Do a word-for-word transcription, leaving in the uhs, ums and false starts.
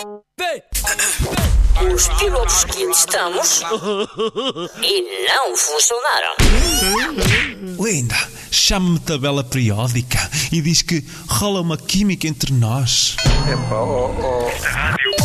Os pilotos que testamos e não funcionaram. Linda, chama-me tabela periódica e diz que rola uma química entre nós. Epá, oh, oh.